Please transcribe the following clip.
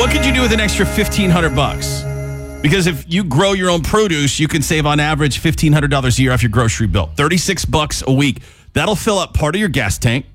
What could you do with an extra $1,500? Because if you grow your own produce, you can save on average $1,500 a year off your grocery bill. $36 a week. That'll fill up part of your gas tank.